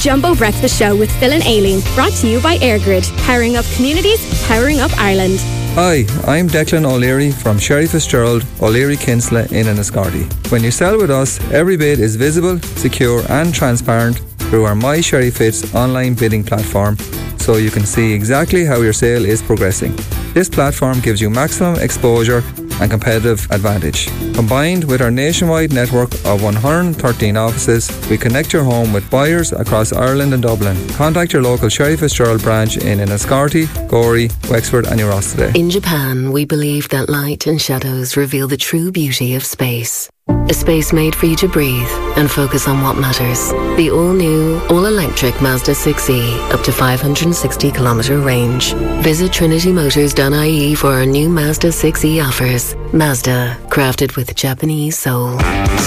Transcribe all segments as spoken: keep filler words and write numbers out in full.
Jumbo Breakfast Show with Phil and Aileen, brought to you by AirGrid, powering up communities, powering up Ireland. Hi, I'm Declan O'Leary from Sherry Fitzgerald, O'Leary Kinsella in Enniscorthy. When you sell with us, every bid is visible, secure and transparent through our My Sherry Fits online bidding platform, so you can see exactly how your sale is progressing. This platform gives you maximum exposure and competitive advantage. Combined with our nationwide network of one hundred thirteen offices, we connect your home with buyers across Ireland and Dublin. Contact your local Sherry Fitzgerald branch in Enniscorthy, Gorey, Wexford and Ross today. In Japan, we believe that light and shadows reveal the true beauty of space. A space made for you to breathe and focus on what matters. The all-new, all-electric Mazda six E, up to five hundred sixty kilometre range. Visit Trinity Motors dot I E for our new Mazda six E offers. Mazda, crafted with Japanese soul.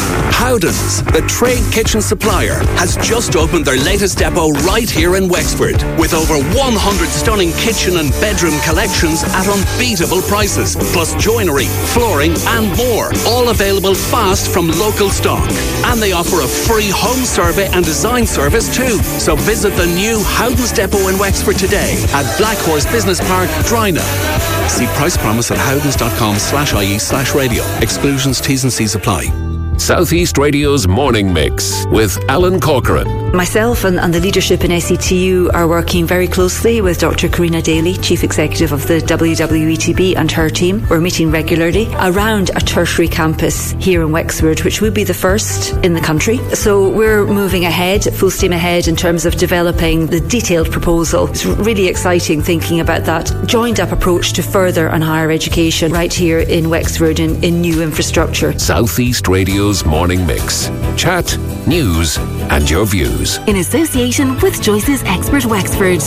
Howdens, the trade kitchen supplier, has just opened their latest depot right here in Wexford, with over one hundred stunning kitchen and bedroom collections at unbeatable prices, plus joinery, flooring and more, all available fast from local stock. And they offer a free home survey and design service too. So visit the new Howdens depot in Wexford today at Black Horse Business Park, Dryna. See price promise at howdens.com slash IE slash radio. Exclusions, T's and C's apply. Southeast Radio's Morning Mix with Alan Corcoran. Myself and, and the leadership in S E T U are working very closely with Doctor Karina Daly, Chief Executive of the W W E T B, and her team. We're meeting regularly around a tertiary campus here in Wexford, which will be the first in the country. So we're moving ahead, full steam ahead in terms of developing the detailed proposal. It's really exciting thinking about that joined up approach to further and higher education right here in Wexford in, in new infrastructure. Southeast Radio Morning Mix. Chat, news and your views. In association with Joyce's Expert Wexford.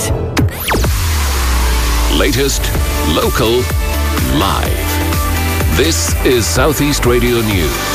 Latest, local, live. This is Southeast Radio News.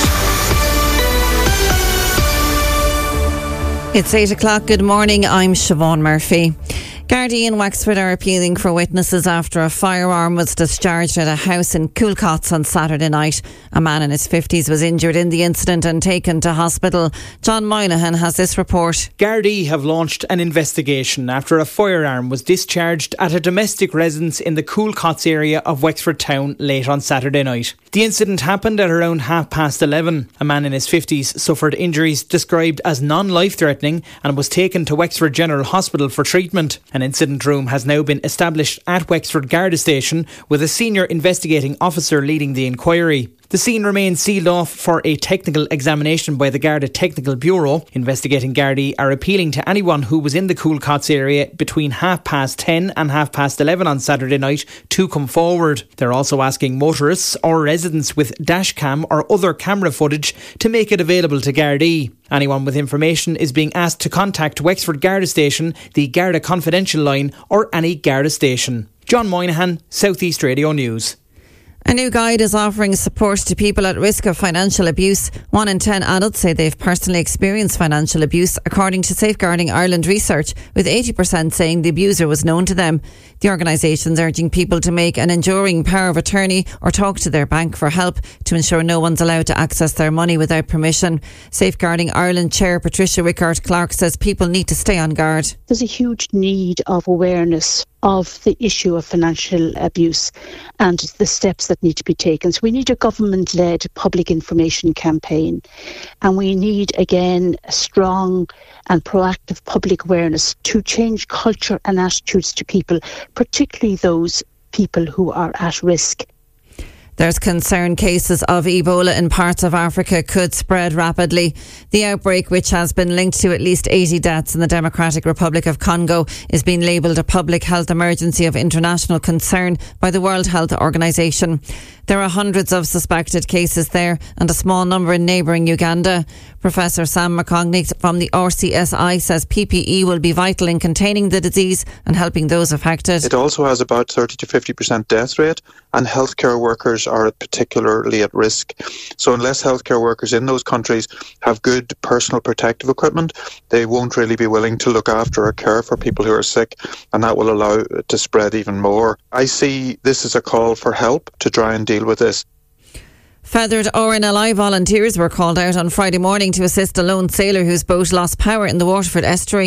It's eight o'clock. Good morning. I'm Siobhan Murphy. Gardaí in Wexford are appealing for witnesses after a firearm was discharged at a house in Coolcots on Saturday night. A man in his fifties was injured in the incident and taken to hospital. John Moynihan has this report. Gardaí have launched an investigation after a firearm was discharged at a domestic residence in the Coolcots area of Wexford town late on Saturday night. The incident happened at around half past eleven. A man in his fifties suffered injuries described as non-life-threatening and was taken to Wexford General Hospital for treatment. An incident room has now been established at Wexford Garda Station with a senior investigating officer leading the inquiry. The scene remains sealed off for a technical examination by the Garda Technical Bureau. Investigating Gardaí are appealing to anyone who was in the Coolcots area between half past ten and half past eleven on Saturday night to come forward. They're also asking motorists or residents with dashcam or other camera footage to make it available to Gardaí. Anyone with information is being asked to contact Wexford Garda Station, the Garda Confidential line or any Garda station. John Moynihan, Southeast Radio News. A new guide is offering support to people at risk of financial abuse. One in ten adults say they've personally experienced financial abuse, according to Safeguarding Ireland research, with eighty percent saying the abuser was known to them. The organisation's urging people to make an enduring power of attorney or talk to their bank for help to ensure no one's allowed to access their money without permission. Safeguarding Ireland Chair Patricia Rickard-Clark says people need to stay on guard. There's a huge need of awareness of the issue of financial abuse and the steps that need to be taken. So we need a government-led public information campaign, and we need, again, a strong and proactive public awareness to change culture and attitudes to people, particularly those people who are at risk. There's concern cases of Ebola in parts of Africa could spread rapidly. The outbreak, which has been linked to at least eighty deaths in the Democratic Republic of Congo, is being labelled a public health emergency of international concern by the World Health Organization. There are hundreds of suspected cases there and a small number in neighbouring Uganda. Professor Sam McCogney from the R C S I says P P E will be vital in containing the disease and helping those affected. It also has about thirty to fifty percent death rate, and healthcare workers are particularly at risk. So unless healthcare workers in those countries have good personal protective equipment, they won't really be willing to look after or care for people who are sick, and that will allow it to spread even more. I see this as a call for help to try and deal with this. Feathered R N L I volunteers were called out on Friday morning to assist a lone sailor whose boat lost power in the Waterford estuary.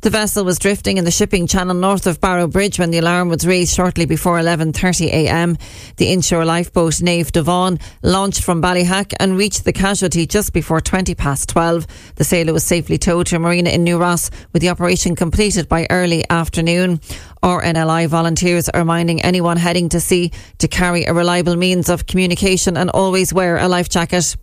The vessel was drifting in the shipping channel north of Barrow Bridge when the alarm was raised shortly before eleven thirty a m. The inshore lifeboat Nave Devon launched from Ballyhack and reached the casualty just before twenty past twelve. The sailor was safely towed to a marina in New Ross, with the operation completed by early afternoon. R N L I volunteers are reminding anyone heading to sea to carry a reliable means of communication and always wear a life jacket.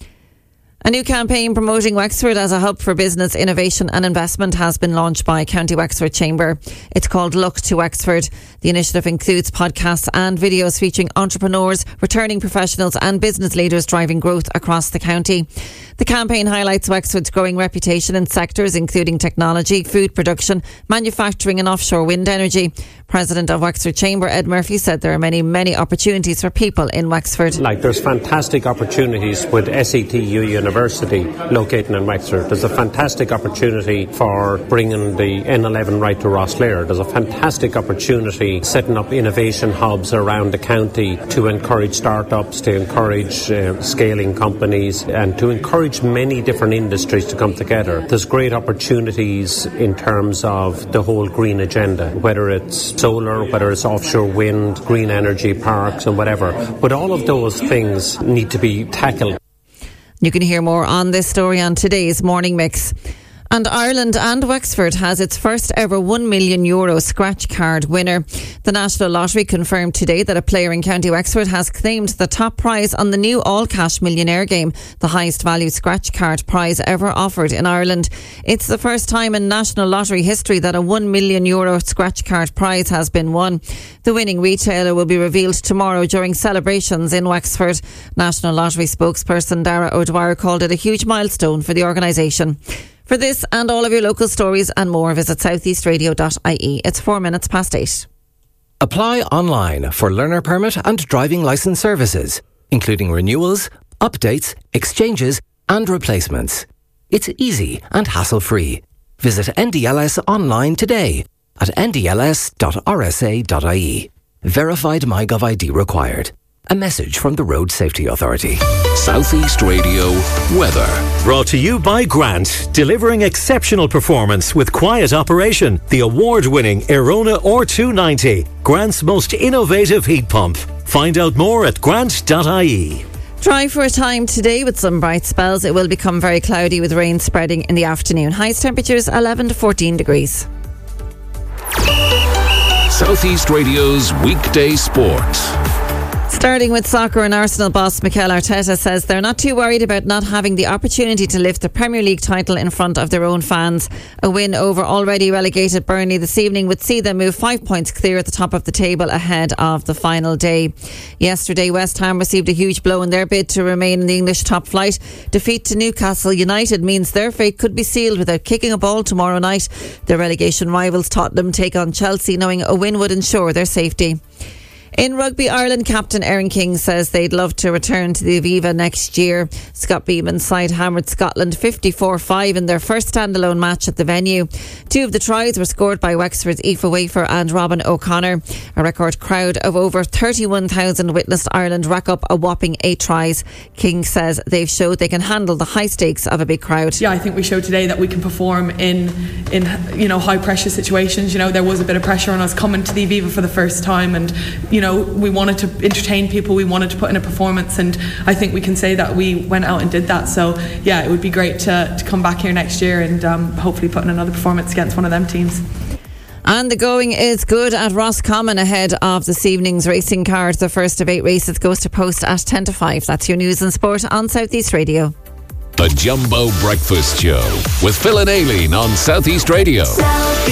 A new campaign promoting Wexford as a hub for business, innovation and investment has been launched by County Wexford Chamber. It's called Look to Wexford. The initiative includes podcasts and videos featuring entrepreneurs, returning professionals and business leaders driving growth across the county. The campaign highlights Wexford's growing reputation in sectors including technology, food production, manufacturing and offshore wind energy. President of Wexford Chamber, Ed Murphy, said there are many, many opportunities for people in Wexford. Like there's fantastic opportunities with S E T U University located in Wexford. There's a fantastic opportunity for bringing the N eleven right to Rosslare. There's a fantastic opportunity setting up innovation hubs around the county to encourage startups, to encourage uh, scaling companies and to encourage many different industries to come together. There's great opportunities in terms of the whole green agenda, whether it's solar, whether it's offshore wind, green energy parks and whatever. But all of those things need to be tackled. You can hear more on this story on today's Morning Mix. And Ireland and Wexford has its first ever one million euro scratch card winner. The National Lottery confirmed today that a player in County Wexford has claimed the top prize on the new all-cash millionaire game, the highest value scratch card prize ever offered in Ireland. It's the first time in National Lottery history that a one million euro scratch card prize has been won. The winning retailer will be revealed tomorrow during celebrations in Wexford. National Lottery spokesperson Dara O'Dwyer called it a huge milestone for the organisation. For this and all of your local stories and more, visit southeast radio dot I E. It's four minutes past eight. Apply online for learner permit and driving licence services, including renewals, updates, exchanges and replacements. It's easy and hassle-free. Visit N D L S online today at n d l s dot r s a dot I E. Verified MyGov I D required. A message from the Road Safety Authority. Southeast Radio weather. Brought to you by Grant, delivering exceptional performance with quiet operation. The award-winning Erona R two ninety, Grant's most innovative heat pump. Find out more at grant dot I E. Dry for a time today with some bright spells. It will become very cloudy with rain spreading in the afternoon. Highest temperatures eleven to fourteen degrees. Southeast Radio's weekday sport. Starting with soccer, and Arsenal boss Mikel Arteta says they're not too worried about not having the opportunity to lift the Premier League title in front of their own fans. A win over already relegated Burnley this evening would see them move five points clear at the top of the table ahead of the final day. Yesterday, West Ham received a huge blow in their bid to remain in the English top flight. Defeat to Newcastle United means their fate could be sealed without kicking a ball tomorrow night. Their relegation rivals Tottenham take on Chelsea, knowing a win would ensure their safety. In rugby, Ireland captain Erin King says they'd love to return to the Aviva next year. Scott Beeman's side hammered Scotland fifty-four five in their first standalone match at the venue. Two of the tries were scored by Wexford's Aoife Wafer and Robin O'Connor. A record crowd of over thirty-one thousand witnessed Ireland rack up a whopping eight tries. King says they've showed they can handle the high stakes of a big crowd. Yeah, I think we showed today that we can perform in, in you know, high pressure situations. You know, there was a bit of pressure on us coming to the Aviva for the first time, and you know, we wanted to entertain people, we wanted to put in a performance, and I think we can say that we went out and did that. So yeah, it would be great to, to come back here next year and um, hopefully put in another performance against one of them teams. And the going is good at Roscommon ahead of this evening's racing card. The first of eight races goes to post at ten to five. That's your news and sport on Southeast Radio. The Jumbo Breakfast Show with Phil and Aileen on Southeast Radio.